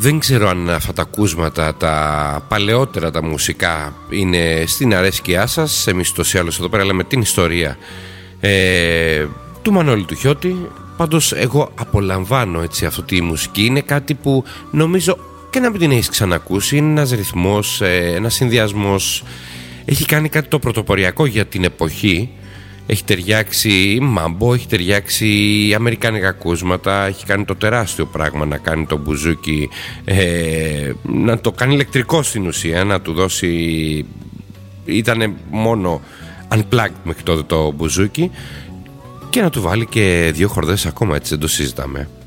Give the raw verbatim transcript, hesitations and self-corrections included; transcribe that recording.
Δεν ξέρω αν αυτά τα ακούσματα, τα παλαιότερα, τα μουσικά, είναι στην αρέσκειά σας. Εμείς τόσοι άλλους εδώ πέρα λέμε την ιστορία ε, του Μανώλη του Χιώτη. Πάντως εγώ απολαμβάνω έτσι αυτή τη μουσική. Είναι κάτι που νομίζω και να μην την έχεις ξανακούσει. Είναι ένας ρυθμός, ε, ένας συνδυασμός. Έχει κάνει κάτι το πρωτοποριακό για την εποχή. Έχει ταιριάξει μάμπο, έχει ταιριάξει αμερικάνικα ακούσματα. Έχει κάνει το τεράστιο πράγμα να κάνει το μπουζούκι, ε, να το κάνει ηλεκτρικό στην ουσία, να του δώσει. Ήτανε μόνο unplugged μέχρι τότε το μπουζούκι, και να του βάλει και δύο χορδές ακόμα, έτσι δεν το συζητάμε.